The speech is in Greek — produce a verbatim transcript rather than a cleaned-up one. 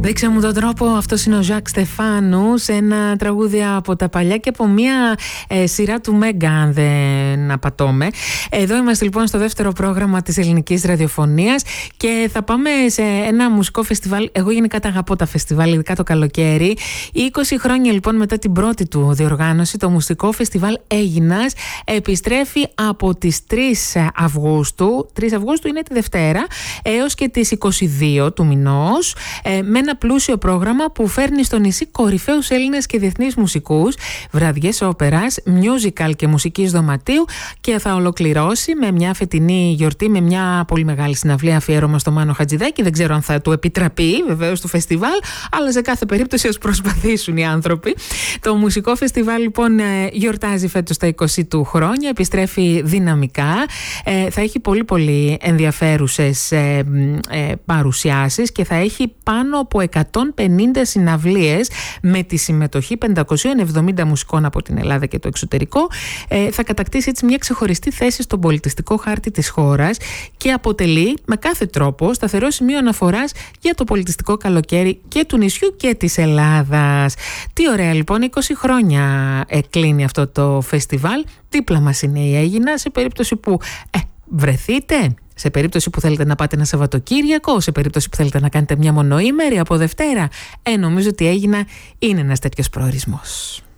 Δείξε μου τον τρόπο, αυτό είναι ο Ζακ Στεφάνου σε ένα τραγούδι από τα παλιά και από μια ε, σειρά του Μέγκα, αν δεν απατώμε. Εδώ είμαστε λοιπόν στο δεύτερο πρόγραμμα της ελληνικής ραδιοφωνίας και θα πάμε σε ένα μουσικό φεστιβάλ. Εγώ γενικά τα αγαπώ τα φεστιβάλ, ειδικά το καλοκαίρι. είκοσι χρόνια λοιπόν μετά την πρώτη του διοργάνωση, το μουσικό φεστιβάλ Αίγινας επιστρέφει από τις τρεις Αυγούστου, τρεις Αυγούστου είναι τη Δευτέρα, έως και τις είκοσι δύο του μηνός, ε, με ένα πλούσιο πρόγραμμα που φέρνει στο νησί κορυφαίους Έλληνες και διεθνείς μουσικούς, βραδιές όπερας, musical και μουσικής δωματίου, και θα ολοκληρώσει με μια φετινή γιορτή, με μια πολύ μεγάλη συναυλία αφιέρωμα στο Μάνο Χατζηδάκη. Δεν ξέρω αν θα του επιτραπεί βεβαίως του φεστιβάλ, αλλά σε κάθε περίπτωση ας προσπαθήσουν οι άνθρωποι. Το μουσικό φεστιβάλ λοιπόν γιορτάζει φέτος τα είκοσι του χρόνια, επιστρέφει δυναμικά, ε, θα έχει πολύ πολύ ενδιαφέρουσες ε, ε, παρουσιάσεις και θα έχει πάνω από εκατόν πενήντα συναυλίες με τη συμμετοχή πεντακόσιων εβδομήντα μουσικών από την Ελλάδα και το εξωτερικό. Ε, θα κατακτήσει έτσι μια ξεχωριστή θέση στον πολιτιστικό χάρτη της χώρας και αποτελεί με κάθε τρόπο σταθερό σημείο αναφοράς για το πολιτιστικό καλοκαίρι και του νησιού και της Ελλάδας. Τι ωραία λοιπόν, είκοσι χρόνια ε, κλείνει αυτό το φεστιβάλ. Δίπλα μας είναι η Αίγινα, σε περίπτωση που ε, βρεθείτε, σε περίπτωση που θέλετε να πάτε ένα Σαββατοκύριακο, σε περίπτωση που θέλετε να κάνετε μια μονοήμερη από Δευτέρα. Ε, νομίζω ότι Αίγινα είναι ένας τέτοιος προορισμός.